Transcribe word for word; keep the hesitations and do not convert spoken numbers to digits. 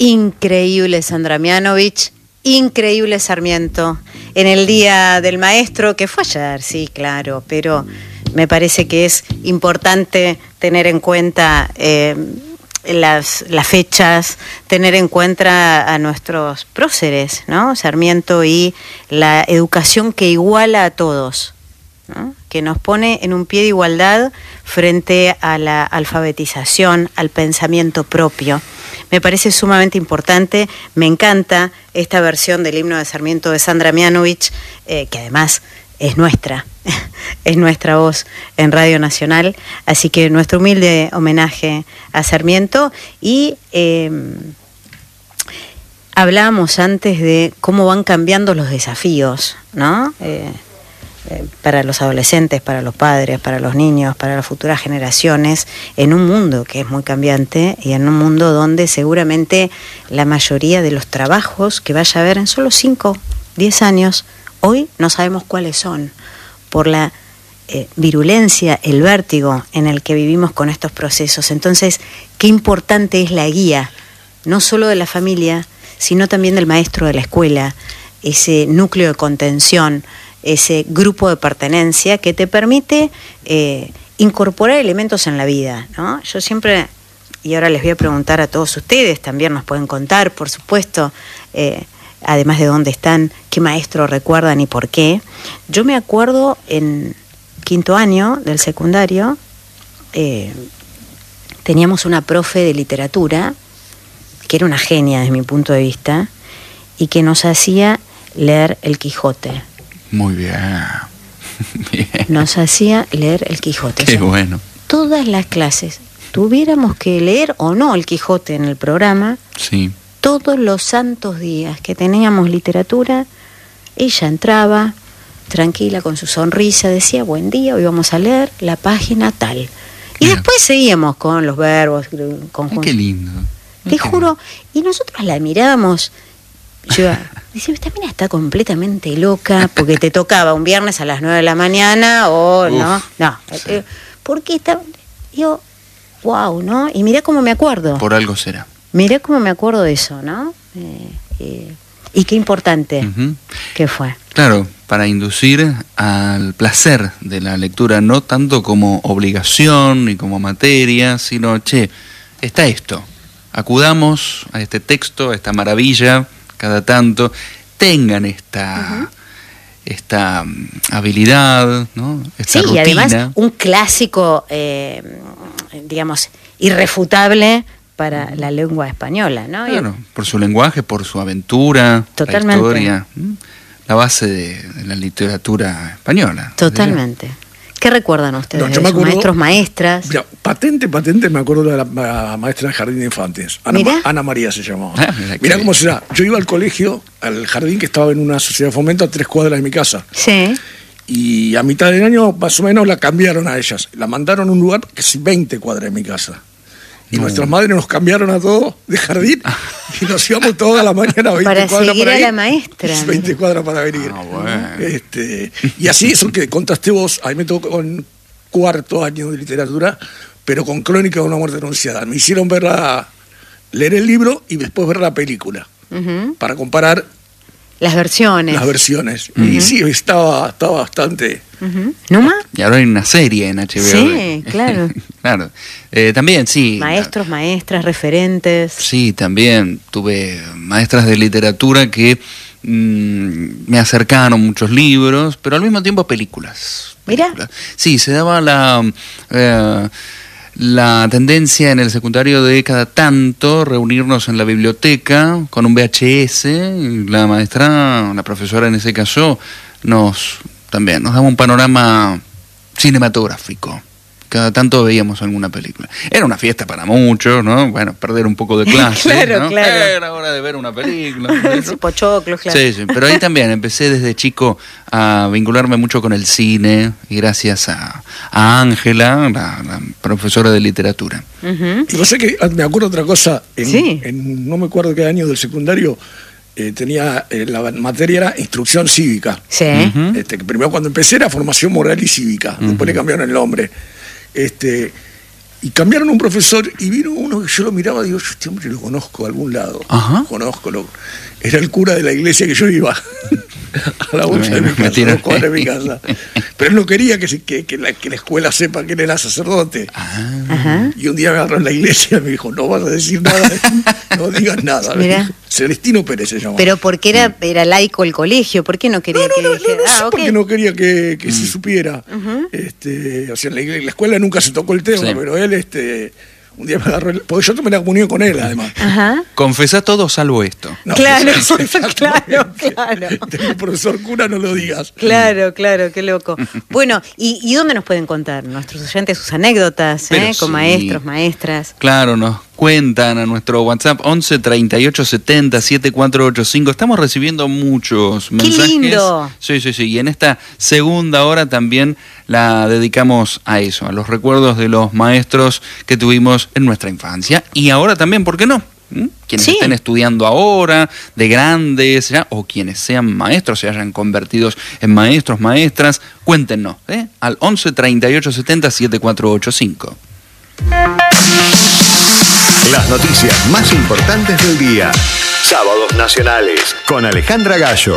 Increíble Sandra Mianovich, increíble Sarmiento. En el Día del Maestro, que fue ayer, sí, claro, pero me parece que es importante tener en cuenta eh, las, las fechas, tener en cuenta a nuestros próceres, ¿no? Sarmiento y la educación que iguala a todos, ¿no? Que nos pone en un pie de igualdad frente a la alfabetización, al pensamiento propio. Me parece sumamente importante, me encanta esta versión del himno de Sarmiento de Sandra Mianovich, eh, que además es nuestra, es nuestra voz en Radio Nacional, así que nuestro humilde homenaje a Sarmiento. Y eh, hablábamos antes de cómo van cambiando los desafíos, ¿no? Eh, eh, para los adolescentes, para los padres, para los niños, para las futuras generaciones, en un mundo que es muy cambiante y en un mundo donde seguramente la mayoría de los trabajos que vaya a haber en solo cinco, diez años, hoy no sabemos cuáles son, por la eh, virulencia, el vértigo en el que vivimos con estos procesos. Entonces, qué importante es la guía, no solo de la familia, sino también del maestro de la escuela, ese núcleo de contención, ese grupo de pertenencia que te permite eh, incorporar elementos en la vida, ¿no? Yo siempre, y ahora les voy a preguntar a todos ustedes, también nos pueden contar, por supuesto, eh, además de dónde están, qué maestro recuerdan y por qué. Yo me acuerdo en quinto año del secundario, eh, teníamos una profe de literatura, que era una genia desde mi punto de vista, y que nos hacía leer El Quijote. Muy bien. Bien. Nos hacía leer El Quijote. Qué o sea, bueno. Todas las clases, tuviéramos que leer o no El Quijote en el programa, Sí. todos los santos días que teníamos literatura, ella entraba tranquila con su sonrisa, decía buen día, hoy vamos a leer la página tal. Y Bien. después seguíamos con los verbos, conjuntos. Qué lindo. Te juro, y nosotros la mirábamos. Yo dice, esta mina está completamente loca porque te tocaba un viernes a las nueve de la mañana o Uf, no, no, sí. porque está, yo, wow, ¿no? Y mirá cómo me acuerdo. Por algo será. Mirá cómo me acuerdo de eso, ¿no? Eh, eh, y qué importante Uh-huh. que fue. Claro, para inducir al placer de la lectura, no tanto como obligación ni como materia, sino, che, está esto, acudamos a este texto, a esta maravilla, cada tanto, tengan esta, uh-huh. esta um, habilidad, ¿no? Esta sí, rutina. Y además un clásico, eh, digamos, irrefutable para la lengua española, ¿no? Claro, por su lenguaje, por su aventura, totalmente. La historia, la base de, de la literatura española. Totalmente. ¿Qué recuerdan ustedes? No, yo me acuerdo, maestros, maestras. Mira, patente, patente, me acuerdo de la, la maestra de jardín de infantes. Ana, ¿Mirá? Ana María se llamaba. Ah, mira Mirá qué cómo bien. será. Yo iba al colegio, al jardín que estaba en una sociedad de fomento a tres cuadras de mi casa. Sí. Y a mitad del año, más o menos, la cambiaron a ellas. La mandaron a un lugar que es veinte cuadras de mi casa. Y No. nuestras madres nos cambiaron a todos de jardín y nos íbamos toda la mañana a veinte Para cuadras seguir para a ir, la maestra. veinte cuadras para venir. Ah, bueno. Este, y así, eso que contaste vos, a mí me tocó en cuarto año de literatura, pero con Crónica de una muerte anunciada. Me hicieron verla, leer el libro y después ver la película, Uh-huh. para comparar Las versiones. las versiones. Uh-huh. Y sí, estaba, estaba bastante... Uh-huh. ¿Numa? Y ahora hay una serie en H B O. Sí, claro. Claro. Eh, también, sí. Maestros, maestras, referentes. Sí, también tuve maestras de literatura que mmm, me acercaron muchos libros, pero al mismo tiempo películas. Mirá. Películas. Sí, se daba la... Eh, la tendencia en el secundario de cada tanto reunirnos en la biblioteca con un V H S, y la maestra, la profesora en ese caso, nos también nos daba un panorama cinematográfico. Cada tanto veíamos alguna película. Era una fiesta para muchos, ¿no? Bueno, perder un poco de clase, Claro, ¿no? claro. Era hora de ver una película. Sí, pochoclos, claro. Sí, sí, pero ahí también empecé desde chico a vincularme mucho con el cine y gracias a a Ángela, la, la profesora de literatura. Uh-huh. Y vos sé que me acuerdo otra cosa, en, Sí. en no me acuerdo qué año del secundario, eh, tenía, eh, la materia era instrucción cívica. Sí. Ujú. Este, que primero cuando empecé era formación moral y cívica, después Ujú. le cambiaron el nombre. Este, Y cambiaron un profesor y vino uno que yo lo miraba y digo, yo este hombre lo conozco a algún lado. Ajá. Lo conozco, lo... era el cura de la iglesia que yo iba a la vuelta de mi casa, a dos cuadras de mi casa. Pero él no quería que, se, que, que, la, que la escuela sepa que él era sacerdote. Ah. Y un día me agarró en la iglesia y me dijo, no vas a decir nada, no digas nada. Mirá. Celestino Pérez se llamaba. Pero porque era, era laico el colegio, ¿por qué no quería No, no, que no, no, dijera? no sé Ah, por ok. qué no quería que, que Mm. se supiera. Ujú. este, o sea, en la, en la escuela nunca se tocó el tema, Sí. pero él, este, un día me agarró, el, porque yo tomé la comunión con él, además. Ajá. Confesá todo salvo esto. No, Claro, exactamente. claro, claro. Este, profesor cura, no lo digas. Claro, claro, qué loco. Bueno, ¿y, y dónde nos pueden contar nuestros oyentes sus anécdotas, Pero eh, con sí. maestros, maestras? Claro, nos cuentan a nuestro WhatsApp once treinta y ocho setenta setenta y cuatro ochenta y cinco. Estamos recibiendo muchos mensajes. lindo! Sí, sí, sí. Y en esta segunda hora también la dedicamos a eso, a los recuerdos de los maestros que tuvimos en nuestra infancia. Y ahora también, ¿por qué no? ¿Mm? Quienes Sí. estén estudiando ahora, de grandes, ¿ya? O quienes sean maestros, se hayan convertido en maestros, maestras, cuéntenos, ¿eh? Al once treinta y ocho setenta setenta y cuatro ochenta y cinco. Las noticias más importantes del día. Sábados Nacionales con Alejandra Gallo.